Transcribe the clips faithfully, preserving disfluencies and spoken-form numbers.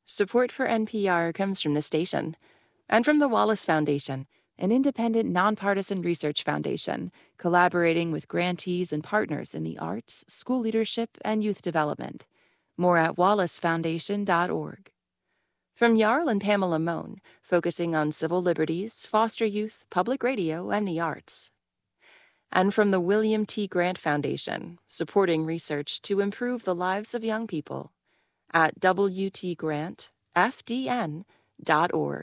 Support for N P R comes from the station and from the Wallace Foundation, an independent, nonpartisan research foundation collaborating with grantees and partners in the arts, school leadership, and youth development. More at wallace foundation dot org. From Jarl and Pamela Mohn, focusing on civil liberties, foster youth, public radio, and the arts. And from the William T. Grant Foundation, supporting research to improve the lives of young people at w t grant f d n dot org.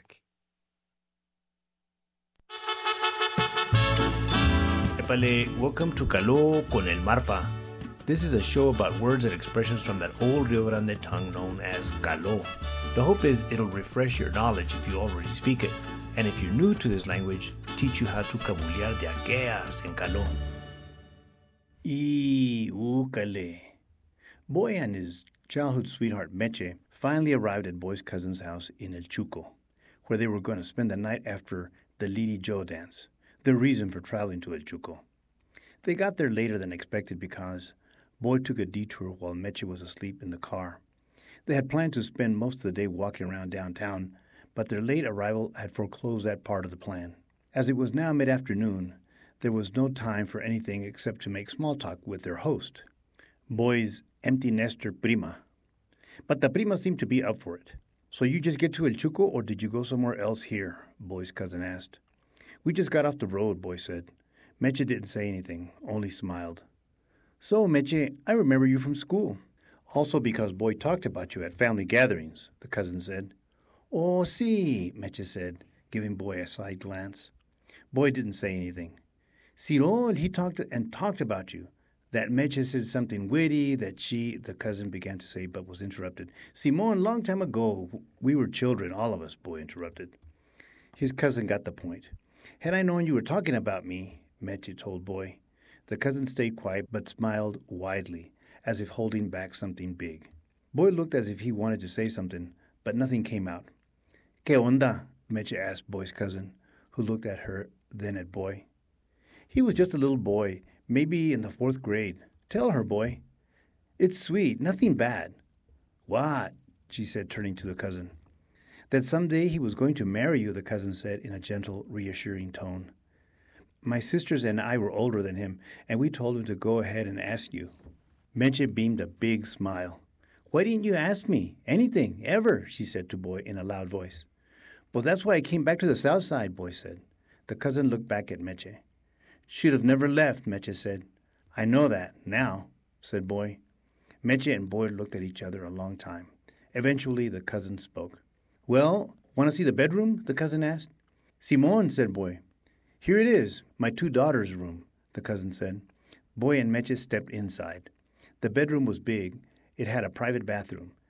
Epale, welcome to Caló con el Marfa. This is a show about words and expressions from that old Rio Grande tongue known as Caló. The hope is it'll refresh your knowledge if you already speak it, and if you're new to this language, teach you how to cabulear de aqueas en Caló. Y ukale. Boy and his childhood sweetheart Meche finally arrived at Boy's cousin's house in El Chuco, where they were going to spend the night after the Lady Joe dance, their reason for traveling to El Chuco. They got there later than expected because Boy took a detour while Meche was asleep in the car. They had planned to spend most of the day walking around downtown, but their late arrival had foreclosed that part of the plan. As it was now mid-afternoon, there was no time for anything except to make small talk with their host, Boy's empty nester prima. But the prima seemed to be up for it. "So you just get to El Chuco, or did you go somewhere else here?" Boy's cousin asked. "We just got off the road," Boy said. Meche didn't say anything, only smiled. "So, Meche, I remember you from school. Also because Boy talked about you at family gatherings," the cousin said. "Oh, sí," Meche said, giving Boy a side glance. Boy didn't say anything. "Cyril, he talked and talked about you. That Meche said something witty that she," the cousin began to say, but was interrupted. "Simon, long time ago, we were children, all of us," Boy interrupted. His cousin got the point. "Had I known you were talking about me," Meche told Boy. The cousin stayed quiet but smiled widely, as if holding back something big. Boy looked as if he wanted to say something, but nothing came out. "¿Qué onda?" Meche asked Boy's cousin, who looked at her, then at Boy. "He was just a little boy, maybe in the fourth grade. Tell her, Boy." "It's sweet, nothing bad." "What?" she said, turning to the cousin. "That someday he was going to marry you," the cousin said in a gentle, reassuring tone. "My sisters and I were older than him, and we told him to go ahead and ask you." Meche beamed a big smile. "Why didn't you ask me? Anything, ever," she said to Boy in a loud voice. "Well, that's why I came back to the south side," Boy said. The cousin looked back at Meche. "Should have never left," Meche said. "I know that, now," said Boy. Meche and Boy looked at each other a long time. Eventually, the cousin spoke. "Well, want to see the bedroom?" the cousin asked. "Simon," said Boy. "Here it is, my two daughters' room," the cousin said. Boy and Meche stepped inside. The bedroom was big. It had a private bathroom.